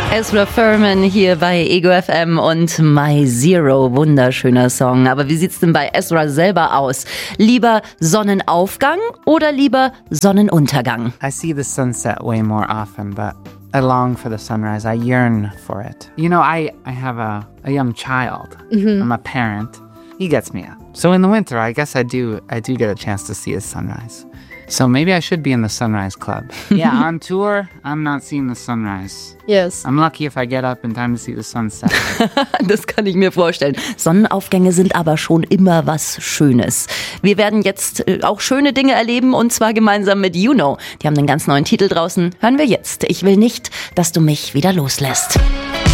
Ezra Furman hier bei Ego FM und My Zero, wunderschöner Song. Aber wie sieht's denn bei Ezra selber aus? Lieber Sonnenaufgang oder lieber Sonnenuntergang? I see the sunset way more often, but I long for the sunrise. I yearn for it. You know, I have a young child. I'm a parent. He gets me up. So in the winter, I guess I do get a chance to see the sunrise. So maybe I should be in the Sunrise Club. Yeah, on tour, I'm not seeing the sunrise. Yes. I'm lucky if I get up in time to see the sunset. Das kann ich mir vorstellen. Sonnenaufgänge sind aber schon immer was Schönes. Wir werden jetzt auch schöne Dinge erleben und zwar gemeinsam mit You Know. Die haben einen ganz neuen Titel draußen. Hören wir jetzt. Ich will nicht, dass du mich wieder loslässt.